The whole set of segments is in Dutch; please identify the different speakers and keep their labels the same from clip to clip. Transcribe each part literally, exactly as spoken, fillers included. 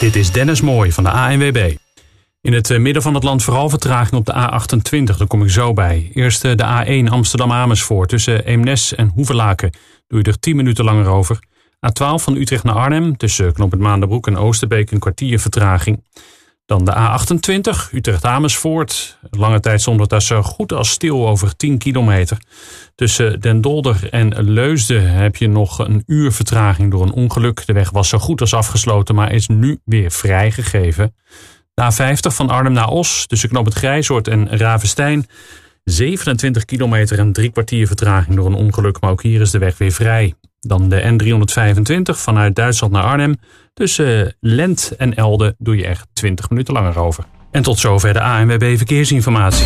Speaker 1: Dit is Dennis Mooij van de A N W B. In het midden van het land vooral vertraging op de A achtentwintig, daar kom ik zo bij. Eerst de A één Amsterdam-Amersfoort. Tussen Eemnes en Hoevelaken doe je er tien minuten langer over. A twaalf van Utrecht naar Arnhem. Tussen knooppunt Maanderbroek en Oosterbeek een kwartier vertraging. Dan de A achtentwintig Utrecht-Amersfoort. Lange tijd stond het daar zo goed als stil over tien kilometer. Tussen Den Dolder en Leusden heb je nog een uur vertraging door een ongeluk. De weg was zo goed als afgesloten, maar is nu weer vrijgegeven. De A vijftig van Arnhem naar Os, tussen knooppunt Grijzoord en Ravenstein. zevenentwintig kilometer en drie kwartier vertraging door een ongeluk, maar ook hier is de weg weer vrij. Dan de N driehonderdvijfentwintig vanuit Duitsland naar Arnhem. Tussen Lent en Elde doe je echt twintig minuten langer over. En tot zover de A N W B Verkeersinformatie.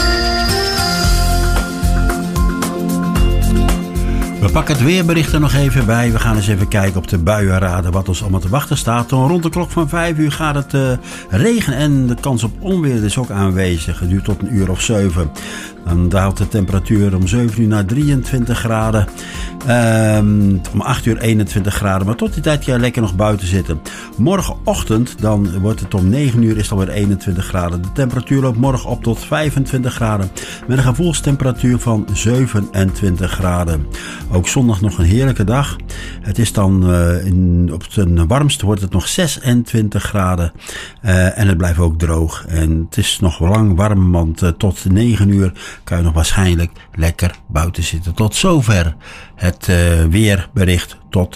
Speaker 2: We pakken het weerbericht er nog even bij. We gaan eens even kijken op de buienraden wat ons allemaal te wachten staat. Rond de klok van vijf uur gaat het uh, regenen en de kans op onweer is ook aanwezig. Het duurt tot een uur of zeven. Dan daalt de temperatuur om zeven uur naar drieëntwintig graden. Um, om acht uur eenentwintig graden. Maar tot die tijd kan je lekker nog buiten zitten. Morgenochtend dan wordt het om negen uur is het alweer eenentwintig graden. De temperatuur loopt morgen op tot vijfentwintig graden. Met een gevoelstemperatuur van zevenentwintig graden. Ook zondag nog een heerlijke dag. Het is dan uh, in, op zijn warmste wordt het nog zesentwintig graden. Uh, en het blijft ook droog. En het is nog lang warm, want uh, tot negen uur kan je nog waarschijnlijk lekker buiten zitten. Tot zover het uh, weerbericht. Tot